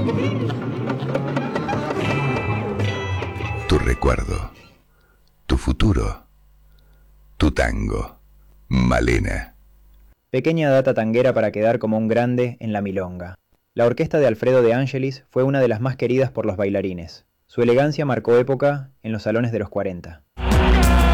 Tu recuerdo, tu futuro, tu tango, Malena. Pequeña data tanguera para quedar como un grande en la milonga. La orquesta de Alfredo de Angelis fue una de las más queridas por los bailarines. Su elegancia marcó época en los salones de los 40.